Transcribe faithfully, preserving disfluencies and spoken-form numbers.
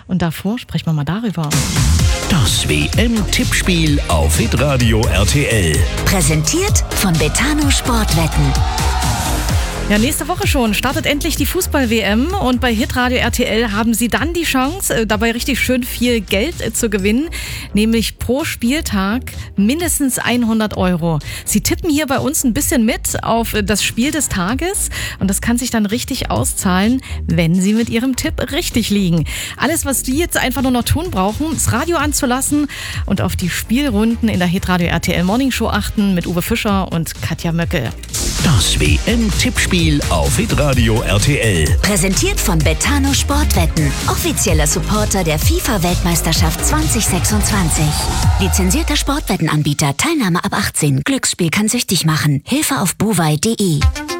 Und davor sprechen wir mal darüber. Das W M-Tippspiel auf Hitradio R T L. Präsentiert von Betano Sportwetten. Ja, nächste Woche schon startet endlich die Fußball-W M und bei Hitradio R T L haben Sie dann die Chance, dabei richtig schön viel Geld zu gewinnen, nämlich pro Spieltag mindestens hundert Euro. Sie tippen hier bei uns ein bisschen mit auf das Spiel des Tages und das kann sich dann richtig auszahlen, wenn Sie mit Ihrem Tipp richtig liegen. Alles, was Sie jetzt einfach nur noch tun brauchen, das Radio anzulassen und auf die Spielrunden in der Hitradio R T L Morning Show achten mit Uwe Fischer und Katja Möckel. Das W M-Tippspiel auf Hitradio R T L. Präsentiert von Betano Sportwetten. Offizieller Supporter der FIFA-Weltmeisterschaft zwanzig sechsundzwanzig. Lizenzierter Sportwettenanbieter. Teilnahme ab achtzehn. Glücksspiel kann süchtig machen. Hilfe auf buwei punkt de.